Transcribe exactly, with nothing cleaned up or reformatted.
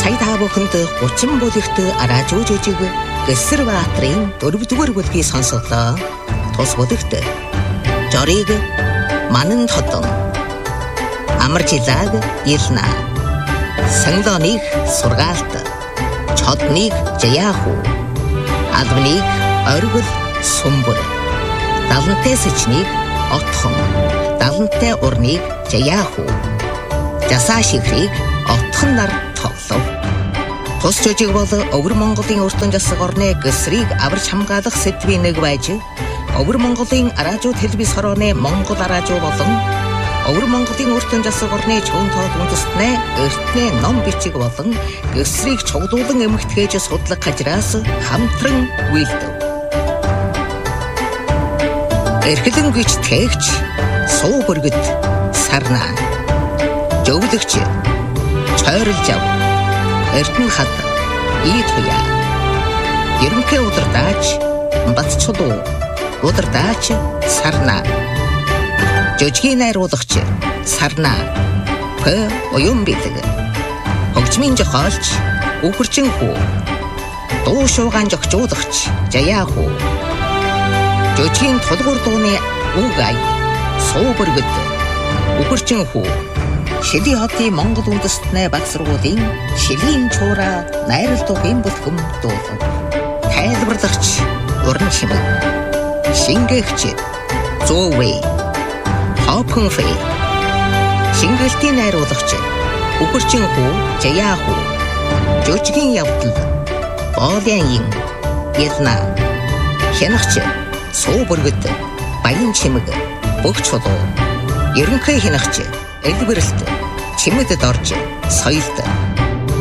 Сайдаа бүхэнд гучин бүлэгт араажууж ижиг Гэсэрбаатрын дөрөвдүгээр бүлгийг сонсголоо. Тус бүлэгт жориг манан тодон амаржилааг илна. Санглоныг сургаалт, чодныг жаяаху, албаныг оргил сумбар, далантай сычныг отхон, далантай урныг жаяаху, жасаа шихрийг отхон нар тоглов. Тус жижиг бол Өвөр Монголын өртөн засаг орны гэсрийг аварч хамгаалах сэдвийн нэг байж, Өвөр Монголын араажуу телевиз хорооны Монгол араажуу болон Өвөр Монголын өртөн засаг орны чөөн тоол үндэстнээ эртний ном бичиг болон гэсрийг чуглуулан эмгтгээж судлах хажраас хамтран үйлдэв. Эрхлэн гэж тээгч суу бүргэд сарнаа. Жөвлөгч чойрлж ав. Эрдэнэ хад ийд хуяа. Ерөнхий удирдаач Батчулуу удирдаач сарнаа. Жижигний найруулагч сарнаа. Хэ оюун бэлэг. Хөгжмийн зохиолч Үхэрчин хүү. Дуу шуугаан зохицуулагч Жаяа хүү. Жижигний тулгуур дууны үгай суу бүргэд Үхэрчин хүү. Шилийн хотын Монгол үндэстнээ баг сургуулийн шилийн чуура найрал дуугийн бүлхэм дуулав. Тайлбарлагч уран шимэг. Шингээгч Зөөвэй. Хопхонфэй. Шингэлтийн найруулагч Үхэрчин хүү Жаяа хүү. Жижигний явдал Боолын Илна. Хянагч суу бүргэд Баян чимэг бүх чулуу. Ерөнхий хянагч Элбэрэлт чимэдэд орж соёлд